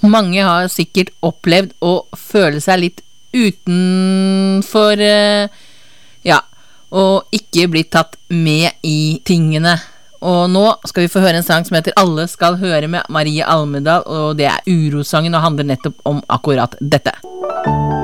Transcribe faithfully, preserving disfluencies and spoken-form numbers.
Mange har sikkert opplevd å føle seg litt utenfor, ja, og ikke bli tatt med i tingene. Og nå skal vi få høre en sang som heter Alle skal høre med Marie Almedal, og det er Urosangen og handler nettopp om akkurat dette.